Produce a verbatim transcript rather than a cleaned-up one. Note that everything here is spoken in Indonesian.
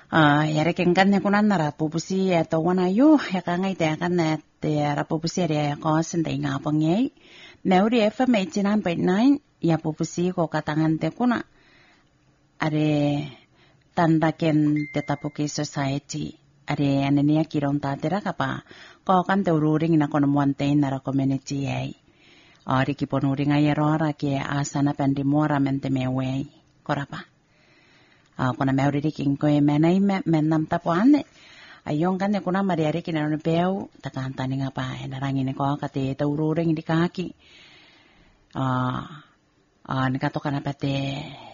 Ah, yare ken kan ne kunan nara pupusi to wana yo ya ka ngai te kan ne te ra pupusi re ko sen te nga pangai. Meuri F M eighty-nine point nine ya pupusi ko katangan te kuna. Are tanda ken te tapuki society. Are anenia kirong ta te ra kapa. Ko kan te ururing na kono muante nara community ai. Ari ki ponuring ai rora ke asana pandimora mente mewe. Korapa. Uh, kuna meuri king ko e menai me menam tapuane ayong kan ne kuna mariari kina no peu takanta ni ngapa e narangi ne ko kate taururing di kaki ah uh, uh, ne kato kana pate